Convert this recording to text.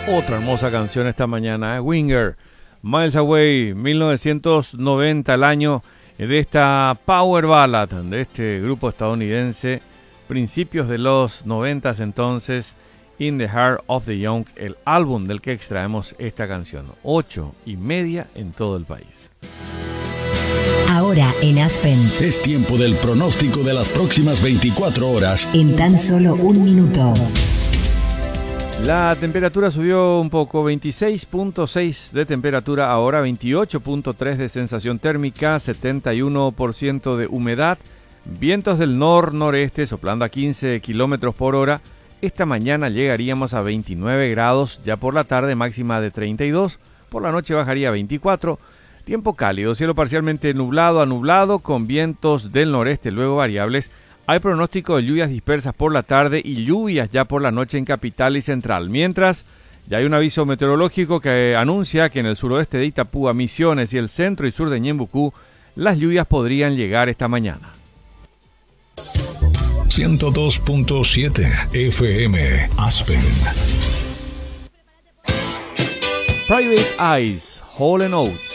Otra hermosa canción esta mañana, Winger, Miles Away, 1990, el año de esta power ballad de este grupo estadounidense, principios de los 90 entonces, In the Heart of the Young, el álbum del que extraemos esta canción, 8:30 en todo el país. Ahora en Aspen. Es tiempo del pronóstico de las próximas 24 horas. En tan solo un minuto. La temperatura subió un poco, 26.6 de temperatura ahora, 28.3 de sensación térmica, 71% de humedad, vientos del nor-noreste soplando a 15 kilómetros por hora. Esta mañana llegaríamos a 29 grados, ya por la tarde máxima de 32, por la noche bajaría a 24. Tiempo cálido, cielo parcialmente nublado a nublado, con vientos del noreste luego variables. Hay pronóstico de lluvias dispersas por la tarde y lluvias ya por la noche en capital y central. Mientras, ya hay un aviso meteorológico que anuncia que en el suroeste de Itapúa, Misiones y el centro y sur de Ñembucú, las lluvias podrían llegar esta mañana. 102.7 FM Aspen. Private Eyes, Hall & Oates.